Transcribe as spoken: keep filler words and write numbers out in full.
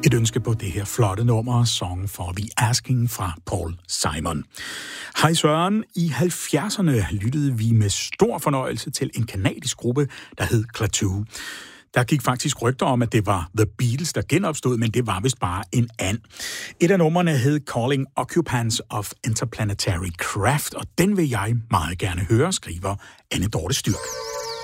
Et ønske på det her flotte nummer, Song for the Asking fra Paul Simon. Hej Søren, i halvfjerdserne lyttede vi med stor fornøjelse til en kanadisk gruppe, der hed Klaatu. Der gik faktisk rygter om, at det var The Beatles, der genopstod, men det var vist bare en and. Et af numrene hed Calling Occupants of Interplanetary Craft, og den vil jeg meget gerne høre, skriver Anne Dorte Styrk.